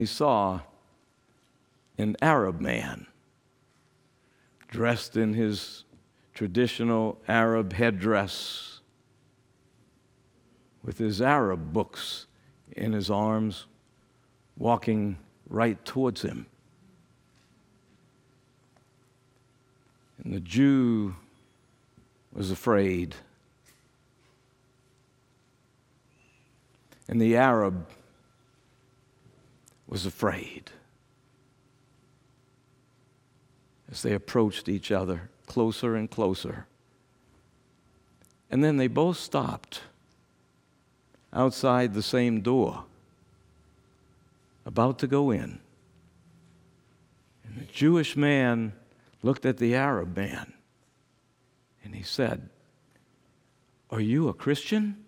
He saw an Arab man dressed in his traditional Arab headdress with his Arab books in his arms, walking right towards him. And the Jew was afraid. And the Arab was afraid as they approached each other closer and closer. And then they both stopped outside the same door, about to go in. And the Jewish man looked at the Arab man and he said, "Are you a Christian?"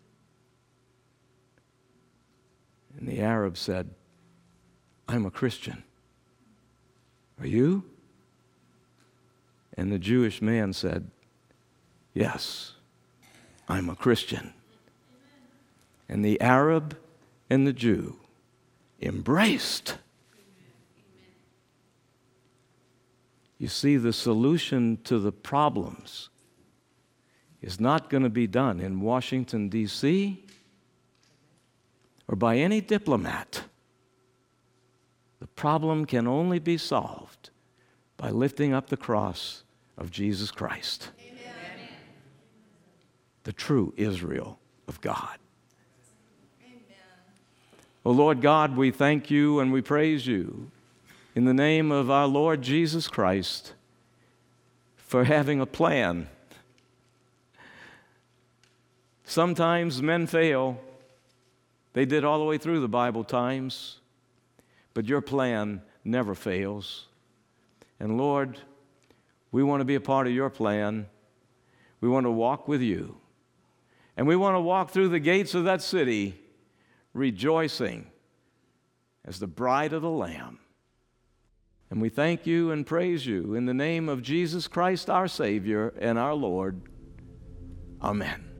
And the Arab said, "I'm a Christian. Are you?" And the Jewish man said, "Yes, I'm a Christian." And the Arab and the Jew embraced. You see, the solution to the problems is not going to be done in Washington, D.C., or by any diplomat. The problem can only be solved by lifting up the cross of Jesus Christ, Amen. The true Israel of God. Amen. Oh, Lord God, we thank you and we praise you in the name of our Lord Jesus Christ for having a plan. Sometimes men fail. They did all the way through the Bible times, but your plan never fails. And Lord, we want to be a part of your plan. We want to walk with you. And we want to walk through the gates of that city rejoicing as the bride of the Lamb. And we thank you and praise you in the name of Jesus Christ, our Savior and our Lord. Amen.